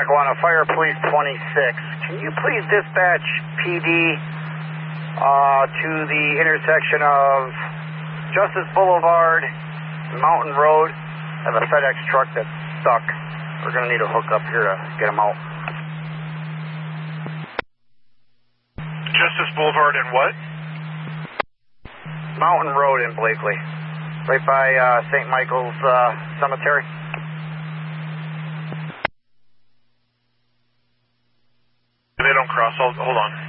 on a Fire Police 26. Can you please dispatch PD to the intersection of Justice Boulevard and Mountain Road? I have a FedEx truck that's stuck. We're going to need a hookup here to get him out. Justice Boulevard and what? Mountain Road in Blakely. Right by St. Michael's Cemetery. They don't cross. Hold on.